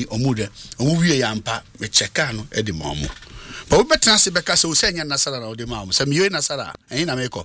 ni omude omu wie yampa me checka no e di mamu but we better say beka say o say nya nasara na o di mamu say me nasara ehin na me ko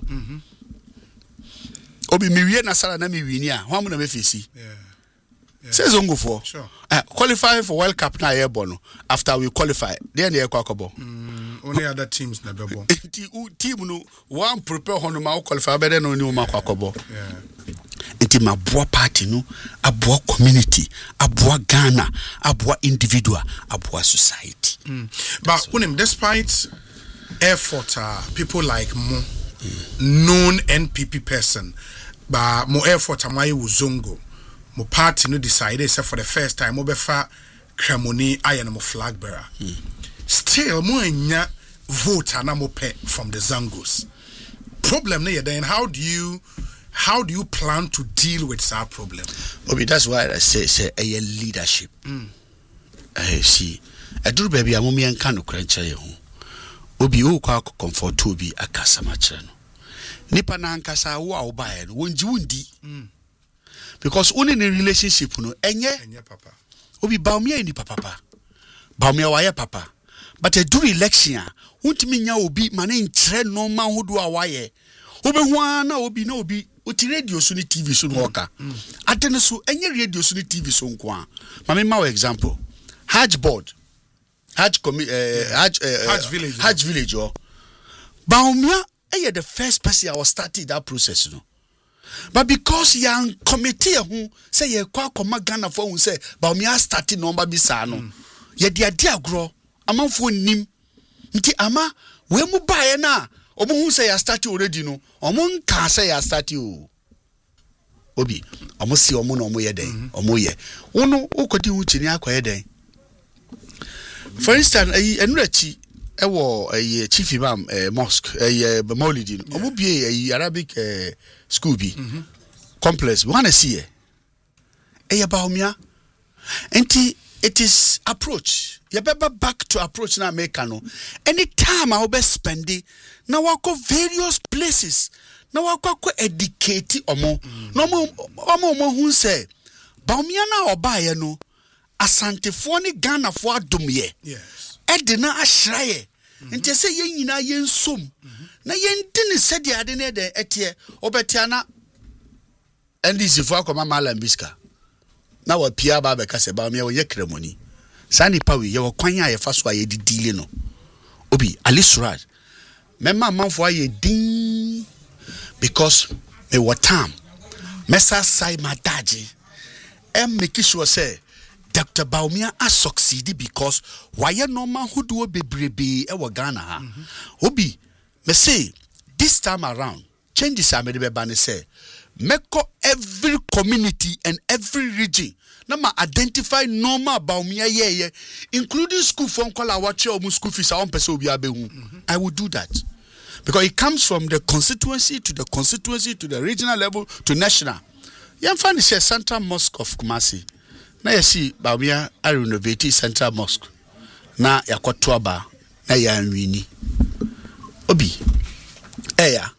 obi me wie nasara na me wini a ho am na me fesi says Zongo for sure. Qualify for World Cup na airborne after we qualify then they kwakobo only other teams na bebo team no one prepare hono ma qualify better no ni ma kwakobo enti ma boa party no aboa community aboa Ghana aboa individual aboa society but unim despite effort people like mo known NPP person but more effort amai Zongo mo party no decided say for the first time mo befa Kremoni ayen mo flag bearer still mo anya vote na mo pe from the Zangos problem na then how do you plan to deal with that problem? Obi, that's why I say a leadership I see I do baby amomi anka no krancha ye ho obi o kwa comfort obi akasa ma kire no nipa na ankasa wo a wo ba ye no wonji wundi because only in a relationship no enye papa obi baumia ni papa baumia wa ye papa but a do election wontimi nya obi mane nkyere no ma hodo a wa ye obehu ana obi na obi oti radio so ni TV so no oka adene so enye radio so ni TV so nko a mame ma example Hajj board Hajj village baumia the first person I was starting that process no. But because young committee who say ye kwa koma Ghana for who say ba me starting number bisa no ye dia agro amanfo nim nti ama we mu bae na omo hu say ya start already no omo nka say ya start o obi omo si omo no omo ye den omo ye wono ukodi hu chini akoye den for instance enurachi ewo chief imam mosque maulidi omo bie Arabic school bi complex we wanna see baumia enti it is approach you better back to approach na make no anytime I will spend it na wako various places na wako educate omo no omo hu say baumia na obaye no asantefo ni Ghana fo adom ye yes edina ahraye enti say yen nyina yen som na yentini sedi ade ne de etie obetia na NDC fo akoma malam biska na wa pia ba be kase ba me ye kremoni sani pa we ye wo kwan ya ye fa so aye didile no obi Ali Suraj memma manfo aye din because me watam mesa sai madaji make sure say Dr. Baumia has succeeded because why normal who do bebrebe e wo Ghana ha obi me say this time around change this amede ban say meko every community and every region na ma identify normal Baumia ye including school phone call our school fees on person obi abehu I will do that because it comes from the constituency to the regional level to national yamfa say Central Mosque of Kumasi na yesi Baumia I renovate Central Mosque na yakoto aba na ya nwini obi eya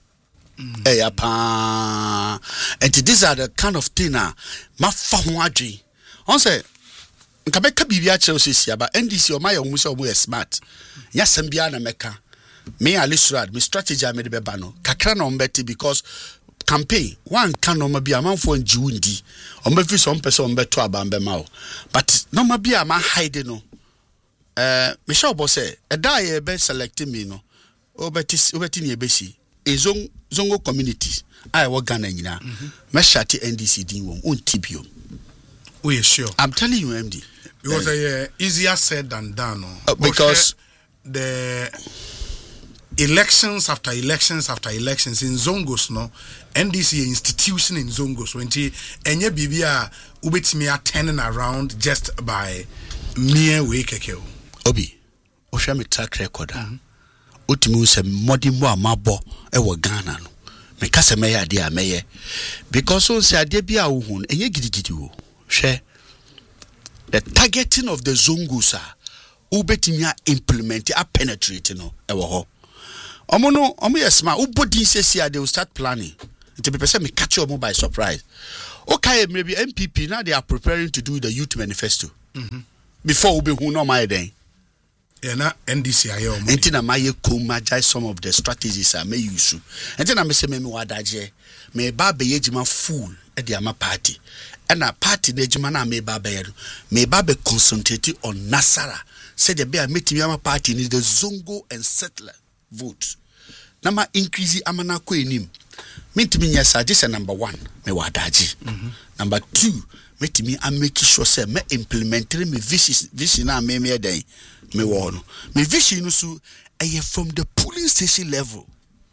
pa and these are the kind of thing na mafa ho adwen on say nka beka bibia Chelsea sia ba NDC o ma ya omu smart ya sambia na meka me Ali Surad me strategy I made be ba no kakra na ombeti because campaign one can no be amanfo njiwundi o ma fi so mpese o mbeto abambe ma o but no ma bia ma hide no me sure bo say e da ye be select me no obeti ni ebesi zongo communities I work Ghana nyina me shati NDC din won ontibio we sure I'm telling you MD because easier said than done because the elections after elections in Zongos no NDC institution in Zongos when enye bibia ubetimi turning around just by mere way kekeo obi o hwa me track record utimi se modimo amabo e wo Ghana no me kase me ya de ameye because on se ade bia wo hu enye gidigidi wo hwe the targeting of the Zongos ubetimi implement penetrate no e wo ho omo yesma ubodi sesi they will start planning to be person me catch you by surprise okay maybe MPP now they are preparing to do the youth manifesto before we be who no my day. Yeah, na NDC ayo. Entina my comma some of the strategies I may use. Entina me say me wadaje me ba be yejima fool e de ama party. And a party de jima na me ba be me ba be concentrate on Nasara. Said the bear meeting yama party ni the Zongo and settler vote. Nama increase amana ko enim. Mintimi nyasa this number 1 me wadaje. Number 2 metimi am make sure say me implementing me vision na me den me wo no. Me vision no so from the polling station level.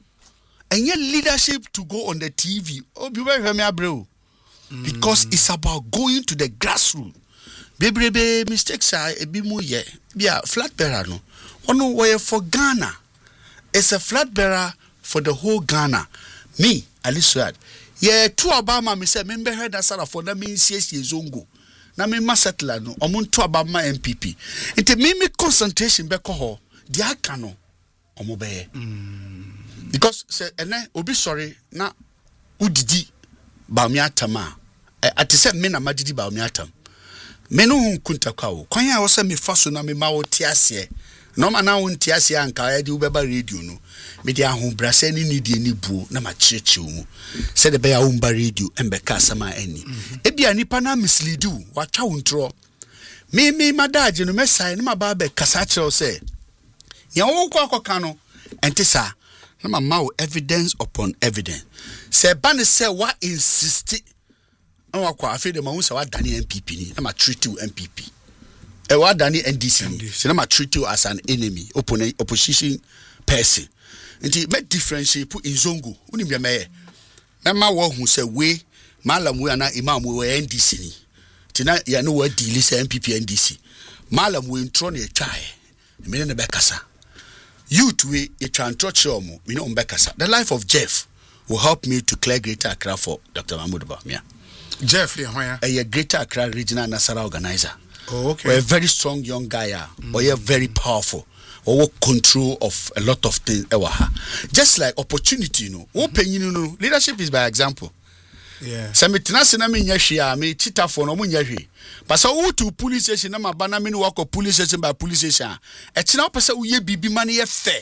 And your leadership to go on the TV. Oh, be very me abreu. Because it's about going to the grassroots. Baby mistakes are a bit more ye. Be a flat bearer no. One way for Ghana. It's a flat bearer for the whole Ghana. Me, Aliswad. Yeah, two Obama me say member head asara for na me CS Zongo. Na me ma settler no. Omun two Obama MPP. Inte me concentration be ko ho. Di aka no. Omo be. Because say ene obi sorry na udidi ba me atama. Ati say me na madidi ba me atam. Me no hu kunta kwa wo. Kwan ya wo say me faso na me ma wo tiase. No ma na wo tiase anka ya di wo beba radio no. Me di ahu brase ni ni di ni buo na ma cheche wo mu. Say the be ya wo mba radio embe ka sama ani. Ebia nipa na mislead you. Wa twa wo ntro. Me madaje no mesai na ma ba be kasa kire say. Nya wo kwa akoka no ente sa na ma ma wo evidence upon evidence. Say ban say wa insist na wa kwa afi de ma hu say wa dani MPP ni na ma treat you MPP. E wa dani NDC. Say na ma treat you as an enemy, opposition person. Nti me differentiate put in Zongo. Uni me me. Na ma wo hu say we malam we na imam we NDC ni. Tina ya no wa deal say MPP NDC. Malam we ntro na twae. Me ne be kasa. Youth we ye trantrocho mo me no mbekasa. The life of Jeff will help me to clear Greater Accra for Dr. Mahmoud Bawumia. Jeff where? A Greater Accra Regional Nasara organizer. Oh, okay. We're a very strong young guy, or you're very powerful, or control of a lot of things. Just like opportunity, you know. Leadership is by example. Yeah. Samitina sinami nyashia me chita for no munyahi. But so to police station na mabana me work of police station by police station. E china pese uye bibi man ye fe.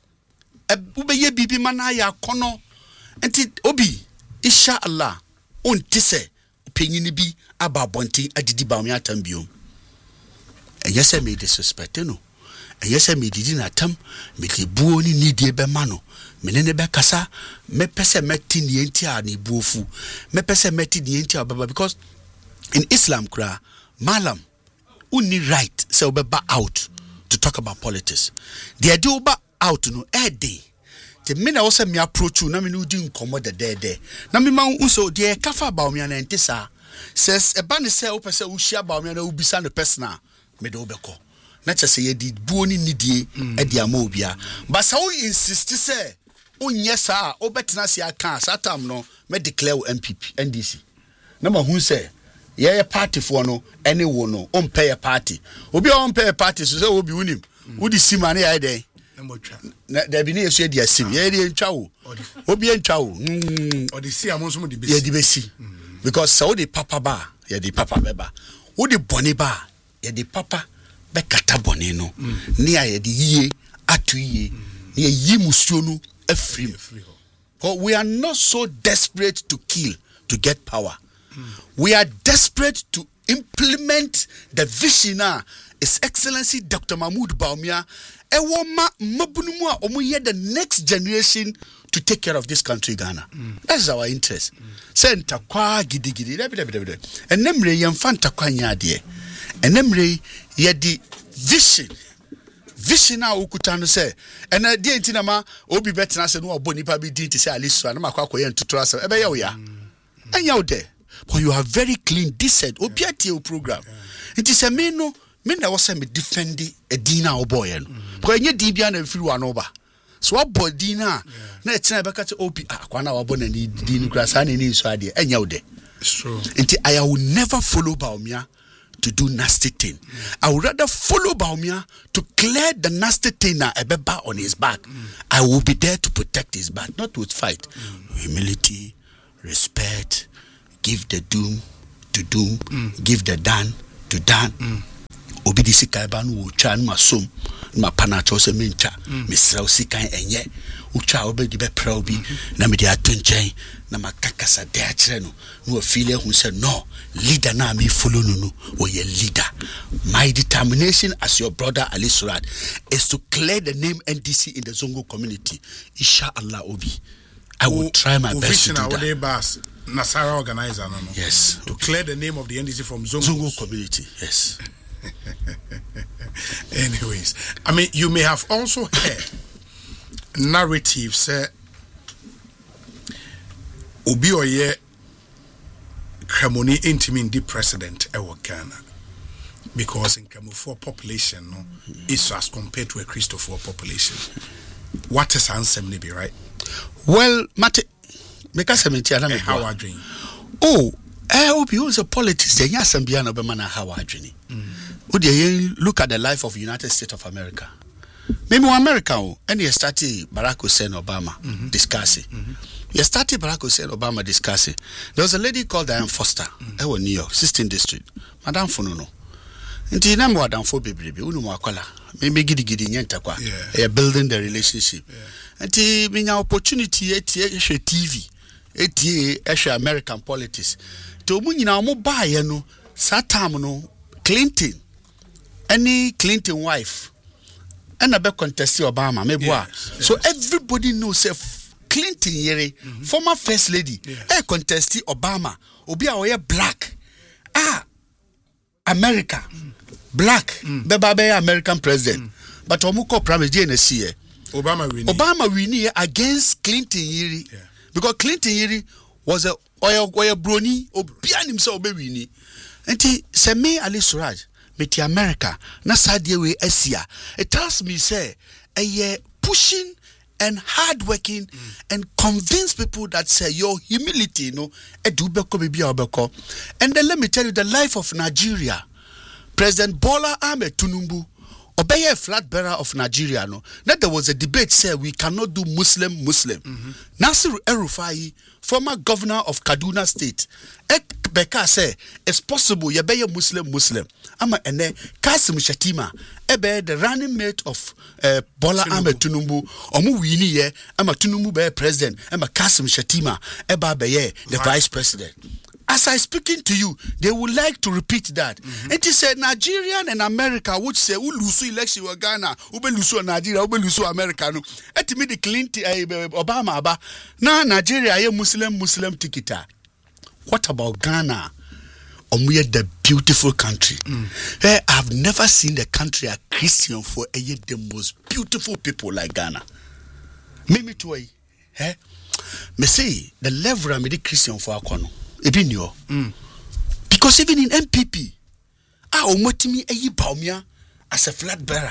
Ube ye bibi man ya kono. Enti obi insha Allah on tise penyini bi aba bonti adidi ba me atambio. And yes I me disrespect no. And yes I me didi na tam me le buo ni nidie be mano. Menene be kasa me pese meti ni enti a ni buofu me pese meti ni enti a baba because in Islam kra malam uni right say obeba out to talk about politics the idea oba out no day the minute also me approach you na me no di nkomo de na me ma unso de kafa ba o me na enti sa says e ba ne say o pese wo hia ba o me na ubisa no personal me de obeko na chese ye di buoni nidie e di ama obia but so insist say onye sa obetena se aka satam no me declare MPP NDC na ma hu say ye party for no any wo no on pay a party obi on pay a party so say obi unim udi sima na ya den na da bi na yesu dia sim ye dia ntwa wo obi ntwa wo odi si amonso mo di besi ye di besi because so the papa ba ye di papa beba udi boni ba ye di papa be kata boni no ni ye di yie atu yie ye yi musuo no afrim. But we are not so desperate to kill to get power. We are desperate to implement the vision His Excellency Dr. Mahmoud Bawumia ewoma mabunumu a omuye the next generation to take care of this country Ghana. That's our interest. Senta kwa gidigidi enemre yemfanta kwa nyade enemre ye di vision na ukutano se ena die ntina ma obi betena se no oboni pa bi din ti se aliso na makwa ye ntotoro ase ebe ye oya enya ode but you are very clean decent obi atie o program nti se me na wo se me defend edina oboye no because enye din bia na firi wa no ba so abodi na e tena be ka te obi akwa na wabo na ni din kura sa na ni so ade enya ode it's true nti I will never follow Bawumia to do nasty thing. I would rather follow Bawumia to clear the nasty thing na ebeba on his back. I will be there to protect his back, not with fight. Humility, respect, give the doom to doom, give the done to Dan. Obi di sika ba no twa no masom ma pana cho se mencha mesra sika enye utwa obi di be pra obi na me di atonchen na makakasa de akire no no feel hu se no leader na me follow no o ye leader. My determination as your brother Ali Surat is to clear the name NDC in the Zongo community. Inshallah Obi, I will try my best to do that. Nasara organizer no. Yes, to clear the name of the NDC from Zongo community. Yes. Anyways, I mean, you may have also heard narratives Obi Oye Kramoni intimin the president ewa Ghana because in Kramofo population no is as compared to a Christopher population. What is answer maybe right? Well, Mate, make us a how I dream. Oh, I hope you use a politics. The Yasambiano Bemana how I dream. Would you look at the life of United States of America? Maybe America, and you started Barack Hussein Obama discussing. You started Barack Hussein Obama discussing. There was a lady called Diane Foster, New York, 16th District, Madame Fununo. Until you know what I'm for, baby, maybe giddy yentakwa, building the relationship. Until we have opportunity at TV, at American politics. To win in our mobile, no, Satam, no, Clinton. Any Clinton wife and a back contest Obama, maybe so everybody knows if Clinton yere former first lady contest Obama obi a black America black beba American president but omuko prime JNC Obama win against Clinton yere because Clinton yere was a oil brony obi animso obi win enti se me Ali Suraj Meti America, na sadie we Asia. It tells me say a pushing and hard working and convince people that say your humility, no, edubeko bibi obeko. And then let me tell you the life of Nigeria. President Bola Ahmed Tinubu, obey a flag bearer of Nigeria, no. That there was a debate say we cannot do Muslim. Nasir El-Rufai, former governor of Kaduna State, Beka say it's possible you be a Muslim. Ama ene Kasim Shatima ebe the running mate of Bola Ahmed Tinubu omu wini ye ama Tinubu be president ama Kasim Shatima eba be ye the vice president. As I speaking to you, they would like to repeat that. And he said Nigerian and America which say we lose election in Ghana, we lose Nigeria, we lose America. No, et me the Clinton Obama aba na Nigeria ye Muslim tikita. What about Ghana? We are the beautiful country. I've never seen the country a Christian for the most beautiful people like Ghana. Mimi toy, me say the level I'm the Christian for Akono. Because even in MPP, omotimi baumia as a flag bearer.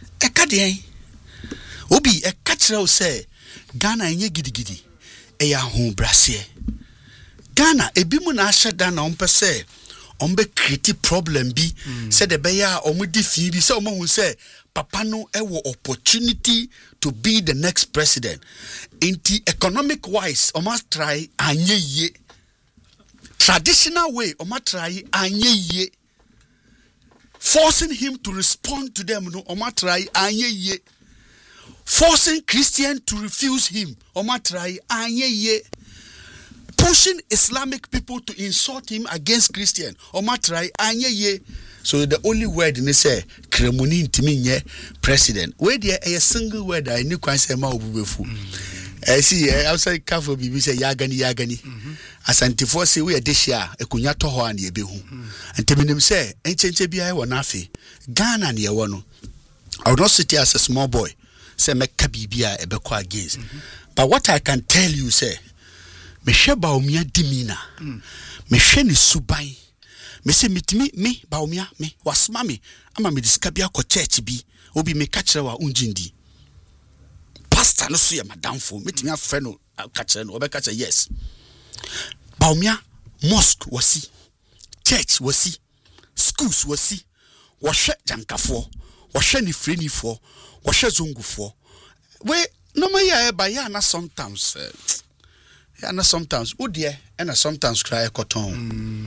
Obi a catcher say Ghana enye gidi home brassier. Ghana ebimu na asha da na ompese ombe create problem bi said the beya omudi fi bi say omo say papa no ewo opportunity to be the next president. Inti economic wise omo try anye ye. Traditional way omo try anye ye. Forcing him to respond to them no omo try anye ye. Forcing Christian to refuse him omo try anye ye. Pushing Islamic people to insult him against Christian. Omatrai anye. So the only word in say kremuni intimi president. Where there a single word I knew quite say ma obubefu. I see outside cover bibi say yagani. Asantifo say we adehia ekunya to ho an ye behu. Anteminim say enchenche bia wo na afi. Ghana ne ye wo no. I would not sit here as a small boy. Say meka bibia ebekọ against. But what I can tell you say me hwe baumia dimina me hwe ni suban me se mitimi me baumia me wasma me ama me diskabia ko church bi obi me ka kire wa unjindi pastor no so ye madamfo mitimi afre no ka kire no obeka kire yes baumia mosque wasi church wasi schools wasi wo hwe jankafo wo hwe ni frenifo wo hwe zongufo we no ma ya ba ya na sometimes and sometimes would ye and sometimes cry cotton.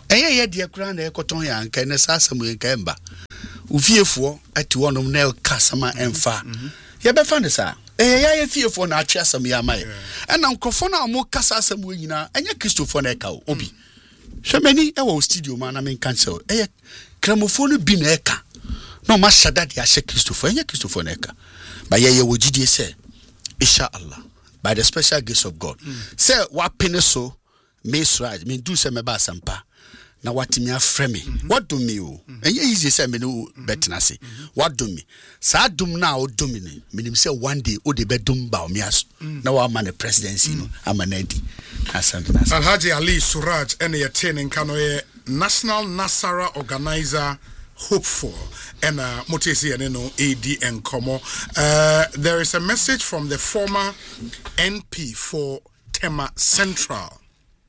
ɛyɛ yɛ deɛ kura na ɛkɔtɔn yɛ anka ne saa asɛm yɛ nka ɛmba ufiefoɔ ati wɔnom na ɛka sama ɛmfa yɛbɛfa ne saa ɛyɛ yɛ fiefoɔ na atwe asɛm yɛ ama yɛ ɛna nkurɔfoɔ no a ɔmo kasa asɛm wɔ nyinaa ɛnyɛ kristofoɔ na ɛka o obi hwɛ m'ani ɛwɔ studio ma na menka nkyerɛ ɛyɛ kramofoɔ no bi na ɛka na ɔma hyɛ dade ahyɛ kristofoɔ ɛnyɛ kristofoɔ na ɛka ba yɛyɛ wɔ gyidie sɛ inshallah by the special grace of God sɛ wapene so me Suraj me do sɛ mɛba asampa na watimi afrɛ me wadom me o ɛnyɛ easy sɛ me no betina se wadom me saa dom na odom me menim sɛ one day o de bedom ba o me aso na wa ma ne presidency no ama na di Alhaji Ali Suraj ene ye ten nka no ye National Nasara Organizer hopeful and motesi ene no AD enkomo. There is a message from the former NP for Tema Central.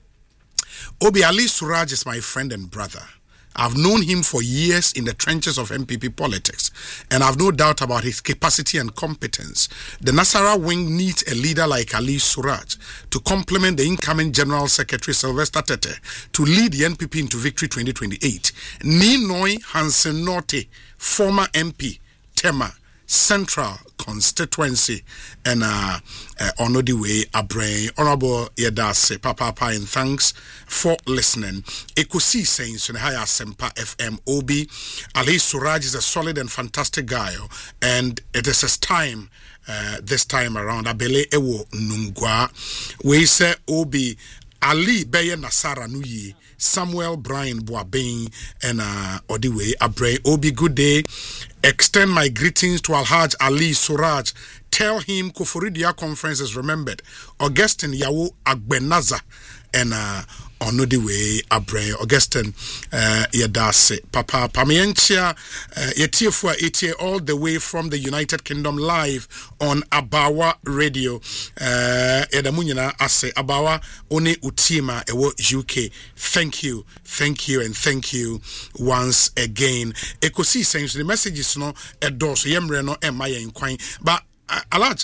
Obi Ali Suraj is my friend and brother. I've known him for years in the trenches of MPP politics, and I've no doubt about his capacity and competence. The Nasara wing needs a leader like Ali Suraj to complement the incoming General Secretary Sylvester Tete to lead the NPP into victory 2028. Ninoi Hansen Norte, former MP, Tema Central constituency, and on the way Abrain Honorable Yedase Papa and thanks for listening. Ekusi Saints and Haya Sempa FM Obi Ali Suraj is a solid and fantastic guy, and it is his time this time around. Abele Ewo Nungwa we say Obi Ali Beye Nasara Nuyi Samuel Brian Boabeng and Odiwe Abrain Obi good day. Extend my greetings to Alhaj Ali Suraj. Tell him Koforidia conference is remembered. Augustine Yawo Agbenaza and Onodiwe Abrain Augustine Yadase Papa Pamientia Yetiefua Etie all the way from the United Kingdom live on Abawa Radio. Edamunyana Ase Abawa One Utima Ewo UK. Thank you, and thank you once again. Ekosi saying the message is no edos yemre no emaye nkwan. But Alaj,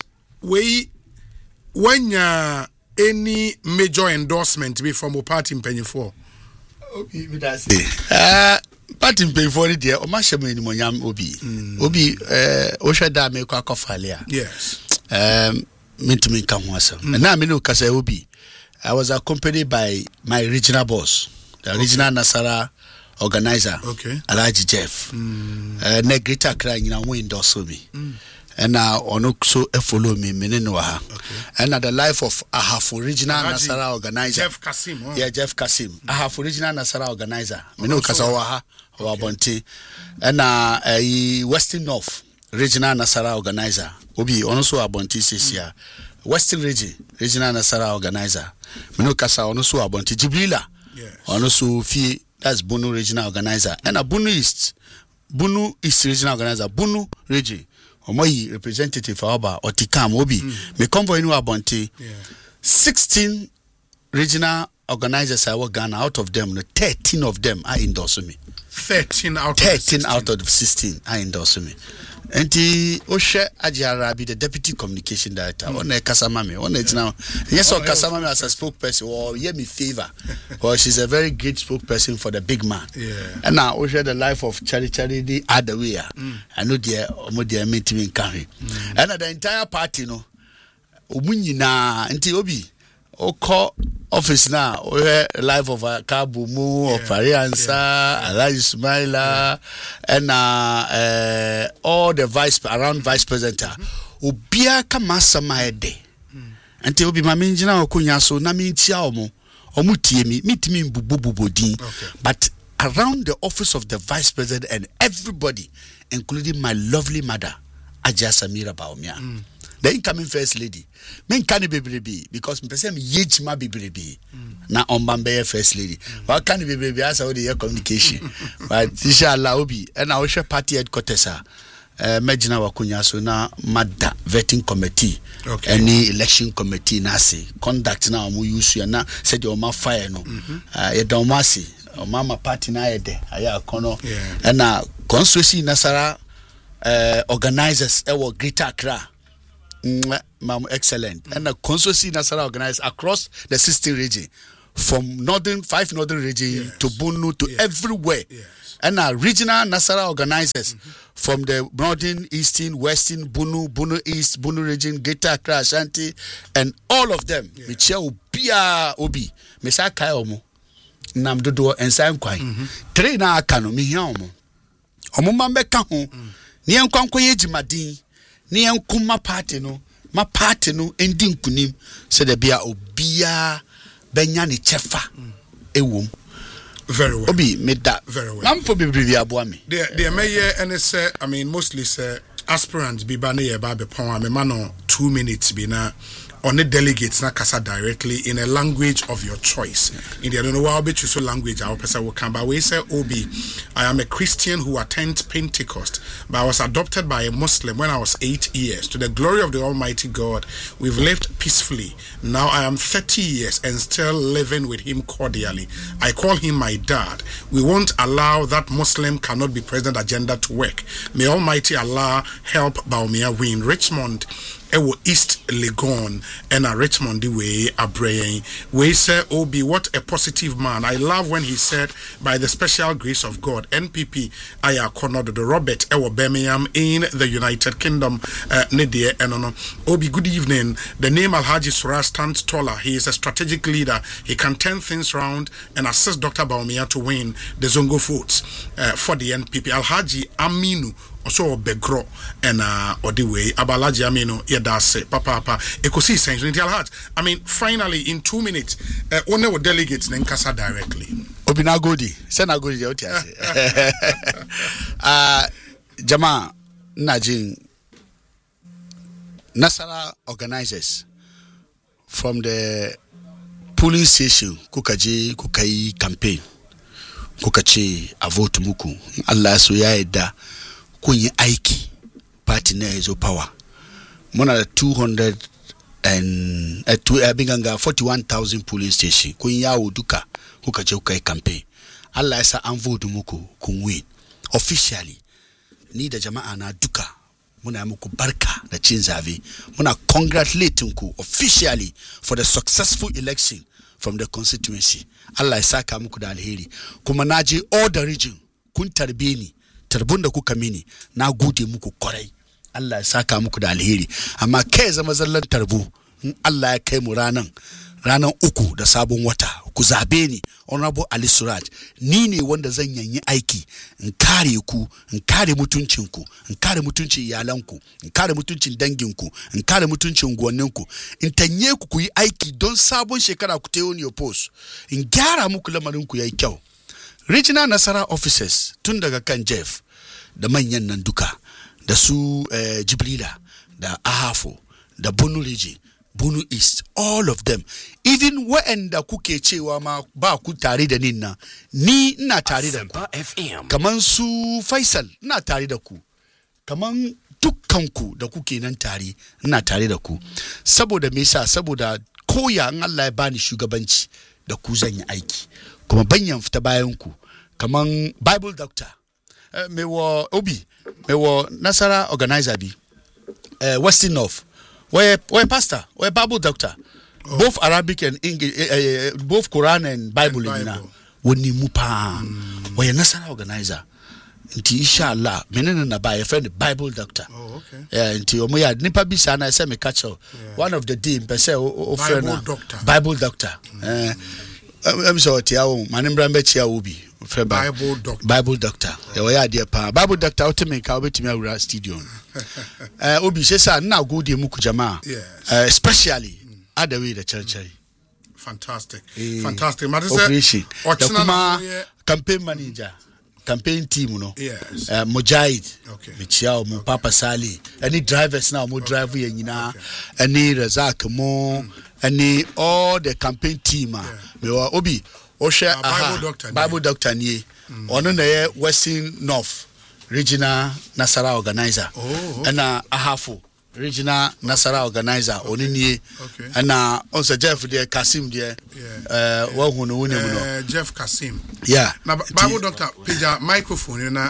when any major endorsement be from a party mpanyefo? Obi me that say. Party mpanyefo dey o ma hyem ni monyam obi. Obi o hwe da me kwa kofale a. Yes. Mentimi nka ho asem. Na me no kasa obi. I was accompanied by my regional boss, the regional Nasara organizer, Alhaji Jeff. Na Greater Accra nyina won endorse me. And now also follow me menenwa. And the life of Ahafo regional Nasara organizer. Jeff Kasim. Yeah, Jeff Kasim. Ahafo regional Nasara organizer. Meno kasawa wa bonte. And Western North regional Nasara organizer. Obi also abonte sesia. Western regional Nasara organizer. Meno kasa also abonte Jibrila. Yes. Also fie that's Bunu regional organizer. And Bunu East regional organizer. Bunu region. Omoyi representative for Oba Otikam Obi. Me convoy no abonte. 16 regional organizers I work Ghana. Out of them, 13 of them I endorse me. 13 out of the 16 I endorse me. Enti Oshe Ajarabi, the deputy communication director, on a Kasamame, on it now. Yes, or Kasamame as a spokesperson, or ye me favor. Or she's a very great spokesperson for the big man. Yeah. And now Oshe the life of Charity the other way. I know dear Omodia meeting in carry. And the entire party no Umunyina Enti Obi Oko office now, life of Kabumu or Pariansa, Alhaji Ismaila, and all the vice president. Ubia kamasa maede. Ante obi maminjina okunya so na mintia omo tie mi mitimi mbububodin. But around the office of the vice president and everybody, including my lovely mother, Aja Samira Baumia. The incoming first lady. Men can be because me yejima be na ombambe first lady. Why can be as how the communication? But inshallah obi and our party headquarters Medina wakunya so na mada vetting committee. Any election committee na say conduct na omu use na said the oma fire no. Ye don masi o mama party na ye de aya kono and na constituency Nasara organizers ewo Greater Accra. Excellent. And the constituency Nasara organized across the 16 region. from 5 northern region to Bunu to everywhere. Yes. And our regional Nasara organizers from the northern, eastern, western, Bunu East, Bunu region, Greater Accra, Ashanti, and all of them. Michelle Bia Obi, Mesa Kayomo, Namdodo, and Sam Kwai. Trainer Kano, Miyomo. Omumambe Kaho, Nian Kwankoye Jimadin, Nian Kuma party no, ma party no, ending kunim, said the Bia Obia Benyani Chefa, Ewum. Very well. Obi made that very well. I'm for Biblia Boami. The mayor and say, I mean, mostly say aspirants be banny about the poem. I'm a man on 2 minutes be now on the delegates na kasa directly in a language of your choice. In the I don't know why I'll be choose language our person will come. But we say Obi, I am a Christian who attends Pentecost, but I was adopted by a Muslim when I was 8 years. To the glory of the Almighty God, we've lived peacefully. Now I am 30 years and still living with him cordially. I call him my dad. We won't allow that Muslim cannot be president agenda to work. May Almighty Allah help Baumia win. Richmond East Legon and a Richmond the way a brain. We say Obi, what a positive man. I love when he said, by the special grace of God, NPP Aya Konodo Robert Ewo Birmingham in the United Kingdom. Nedie Enono. Obi, good evening. The name Alhaji Suraj stands taller. He is a strategic leader. He can turn things around and assist Dr. Baumia to win the Zongo votes for the NPP. Alhaji Aminu also begro and or the way Abalaji Amino Yadase Papa Ekosi Saint Alhaj. I mean, finally in 2 minutes, one of delegates then Kasa directly. Obinagodi, Senagodi, Jama Najin Nasara organizers from the polling station Kukaji Kukai campaign Kukachi Avote Muku Allah Suyaida kwenye aiki party na hizo power mona 41,000 polling station kwenye yao duka kukaje ukai campaign Allah yasa anvote muku kunwin officially ni da jama'a na duka muna muku barka da cin zabe muna congratulate ku officially for the successful election from the constituency. Allah yasa ka muku da alheri kuma naje all the region kun tarbe ni tarbun da kuka mini na gode muku kwarai Allah ya saka muku da alheri amma kai zama zallan tarbu in Allah ya kai mu ranan 3 da sabon wata ku zabe ni honorable Ali Suraj ni ne wanda zan yanyi aiki in kare ku in kare mutuncin ku in kare mutuncin iyalanku in kare mutuncin danginku in kare mutuncin gonninku in tanye ku yi aiki don sabon shekara ku tayo ni post in gyara muku lamarin ku yayi kyau. Regional Nasara officers tun daga kan Jeff da manyan nan duka da su Jibrila da Ahafo da Bunu region Bunu East all of them even wa'anda kuke cewa ma ba ku tare da ninna ni ina tare da ku kaman su Faisal ina tare da ku kaman dukkanku da kuke nan tare ina tare da ku saboda me yasa saboda koya in Allah ya bani shugabanci da ku zan yi aiki kuma banyan fita bayan ku kaman Bible doctor me wo Obi me wo Nasara organizer bi Western North where pastor where Bible doctor both Arabic and English both Quran and Bible na woni mu pa where Nasara organizer nti inshallah menene na ba your friend Bible doctor nti omo ya nipa bi sa na say me catch one of the day person o friend Bible doctor I'm sorry tiawo manimbra mbe chia Obi Bible doctor we ya dey pa Bible doctor ultimate ka obetimi awura studio Obi say na go dey muku jamaa especially other way the church fantastic matter say kuma campaign manager campaign team no Mujahid Michiao mo Papa Sali any drivers now mo drive ye nyina any Razak mo any all the campaign team me Obi o share Bible doctor ni ono na Western North regional Nasara organizer and Ahafo regional Nasara organizer onini and also Jeff there Kasim there wa hunu no Jeff Kasim na Bible doctor page microphone na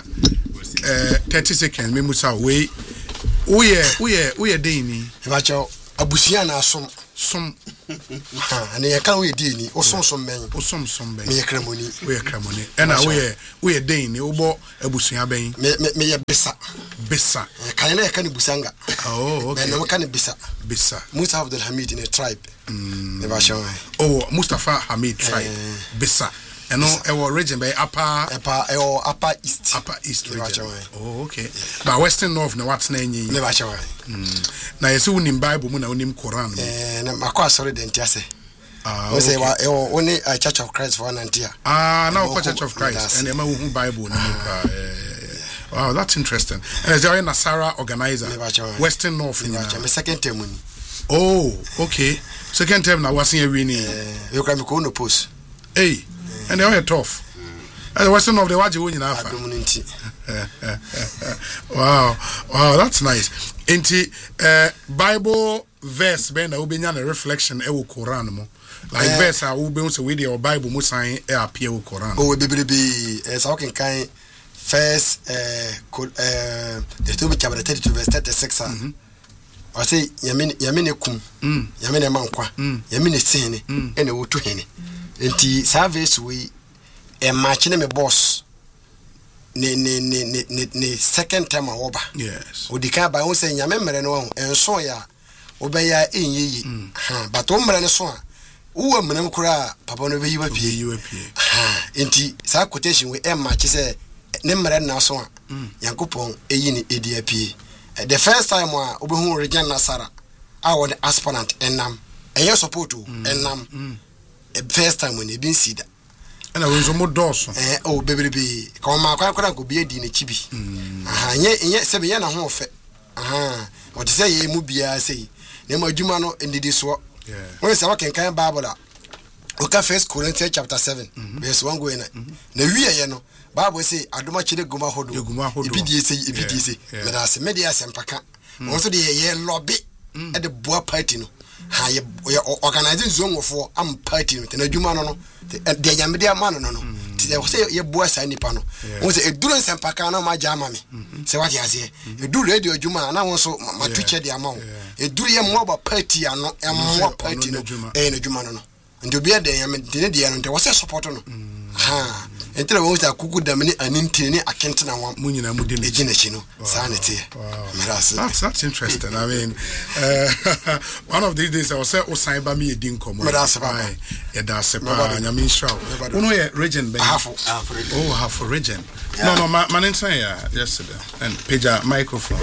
30 seconds me musa we dey ni bacho abusia na som And you can't wait dini or some men me cramoni we cramoni and we deni obo ebusuya ben me bisa can busanga okay no can bisa Mustafa Abdul Hamid in a tribe Mustafa Hamid tribe bisa and no region by upper east region. Okay but western north no what's name never na yesu unim Bible mu na unim Quran na makwa sorry den tiase we say only a Church of Christ for Nantia now Church of Christ and ema hu Bible no wow that's interesting and is there a Sarah organizer western north in my second term okay second term na wasin e winning you can be no post and they are tough and the western of the waje wo nyina afa wow that's nice enti Bible verse ben na obenya na reflection e wo Quran mo like verse a wo be so we the Bible mo sign e appear wo Quran bebrebe so kan first Deuteronomy chapter 32 verse 36 I say yamine kum yamine mankwa yamine sene ene wotu hene enti service we e match ne me boss ne second time awoba yes odika ba won say nyame mere no enso ya obeya enyeyi but o mere ne so a wo amnam kura papa no beyi ba pie enti sa quotation we e match say ne mere na so a yankopon eyi ni edi apie the first time wa obehu region Nasara I want aspirant enam eye support enam first time when e bin see that and I was mo doso bebrebe ka ma kwa ko bi edi na chibi nye sebe ye na ho ofe what say ye mu bia say na ma djuma no ndidi so when say waken kan Bible oka First Corinthians chapter 7 verse 1 go na wiye ye no Bible say adoma chire guma hodo ibidie say meda se media sempaka won so de ye lobby e de boa party no ha ye organizing zone of am party no na djuma no de yamedia man no ti de say ye boa sa nipa no won say eduro sempaka na ma jama me say what ya say eduro radio djuma na won so ma twitche de ama wo eduro ye mo ba party ano e mo party no na djuma no ndio bia de yamede de no de wo say support no entra won say akuku damne anintini ne akentena wa munyina mudi ne ginachi no sanity that's interesting I mean one of these days I will say osan ba me edin komo yeah that's pa nyame shraw uno ye region ben half region no man say yesterday and page microphone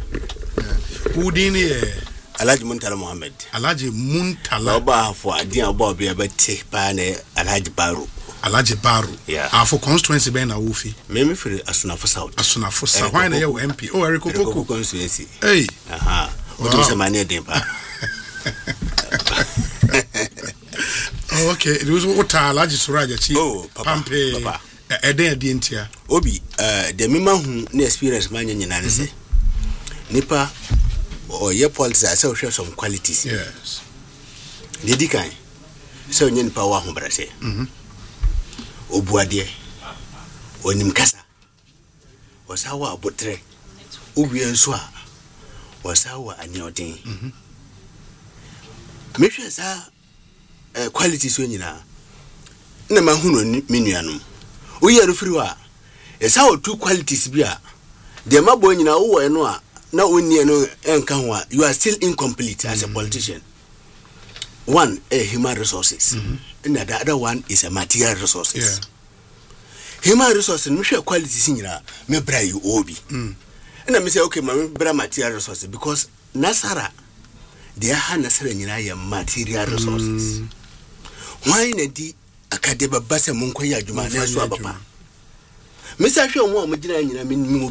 udini Alhaji Muntala Mohammed Alhaji Muntala oba for adin oba bia beti pa ne Alhaji Baru for constituency ben na wofi me free Asunafo South why na you MP Eric Opoku constituency what do say mania dem pa okay it was what Alhaji Suraja chi pampe eden ntia obi the mema hu na experience manya nyina ne se nipa your politics I say some qualities yes dedi kan so nyen pa wa ho brase obuade onim kasa wasawa abotre owie nso a wasawa anyoden mehwe sa qualities so nyina na ma hu no menuanom oye refiri wa esa o two qualities bi a de mabo nyina wo no a na oni no enka ho a you are still incomplete as a politician. One human resources and the other one is a material resources. Human resources no share qualities nyina me bra you obi and I say okay my bra material resources because Nasara they are Nasara nyina ya material resources. Why na di akadeba basa monko ya adwuma na so abapa me say hwe omo amgyina nyina me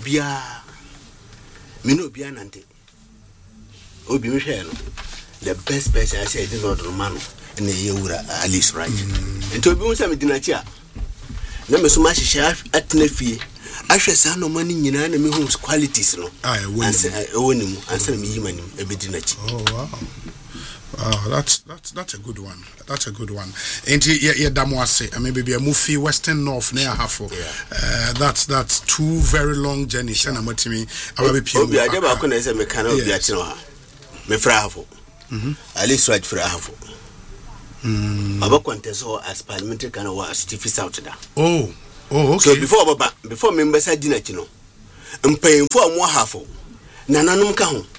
obia nante obi me hwe no the best person I say the Lord Romano and the Yura Alice right and to be on some dinatia na me so ma hihya atnafie ahwe sa no mani nyina na me homes qualities no wonimu answer me yimanim ebedinachi. Oh, that's a good one. That's a good one. And yeah, Damwase. I mean, maybe a movie Western North near Hafo. That's two very long journeys. And I'm with me. I will be pure. I never couldn't say me cannot be at no. Me fra Hafo. At least right fra Hafo. Aba contest as parliamentary kind of as Steve South da. Oh, okay. So before members had dinner chino. Paying for more half. Nananum ka ho.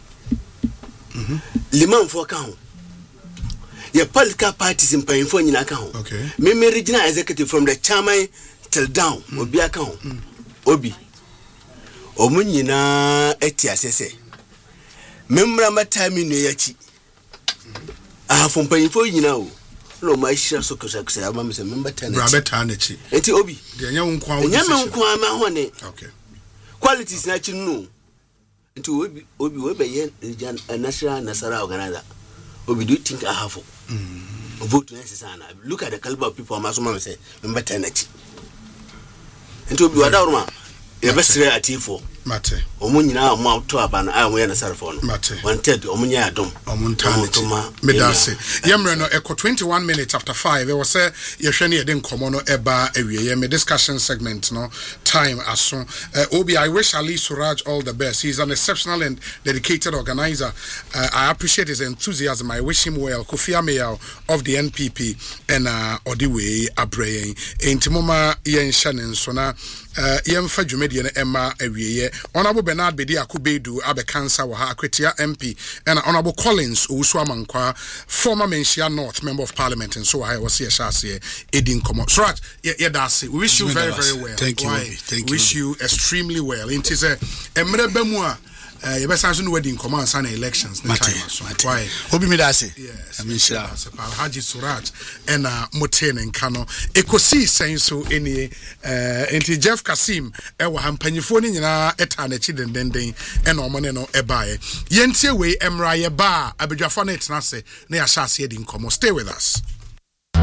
Liman for ka ho. Your political parties in paying for nyina ka ho. Okay. Me regional executive from the chairman till down obi aka ho. Obi. Omu nyina eti asese. Memra matime no yachi. From paying for nyina o. No my share so kusa ama se member ten. Brabeta na chi. Enti obi. De nya nkwa wo. Nya nkwa ma ho ne. Okay. Qualities na chi no. Enti obi we be ye national nasara organizer. Obi do you think I have vote necessary? Look at the caliber of people am so ma say member ten na chi. Enti obi wada ruma. Ye be sere atifo. Mate. Omu nyina am to aba na amu ye nasara fo no. Mate. Wanted omu nya adom. Omu ntane. Medase. Yemre no eko 21 minutes after 5. It was say ye hwe ne ye den komo no eba awie me discussion segment no time aso. Obi, I wish Ali Suraj all the best. He's an exceptional and dedicated organizer. I appreciate his enthusiasm. I wish him well. Kofi Ameyao of the NPP and Odiwe Abreye. Intimoma yen shanen so na yemfa dwumedie no ema awieye. Honorable Bernard Bedi Akubedu abe cancer wa ha Akwetia MP and Honorable Collins Owusu Amankwa former Menchia North member of parliament and so I was here shase edin komo. So right, that's it. We wish you very well. Thank you. Thank you. Wish you extremely well. It is a emrebemu you best answer no wedding command sana elections Mate. Why? Obi me that say. Yes. I mean sure. Haji Suraj and Moten and Kano. Ekosi saying so any enti Jeff Kasim ewa hampanyifo ni nyina eta na chi den and omone no ebae. Yentie we emra ye ba abedwafo na etna se na ya hyase edin komo. Stay with us.